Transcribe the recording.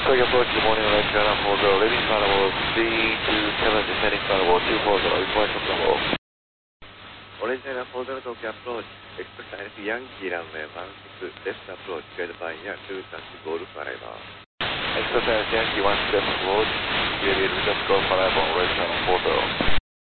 Quick approach, good morning, right channel 40, leaving Carnival 327, descending Carnival 240, request of Carnival. Orange channel 40 Tokyo approach, expect anything Yankee runway 16, left approach, guided by near 2 touch Golf arrival. Expect Yankee 1 left approach, we will just go for arrival on right channel 40.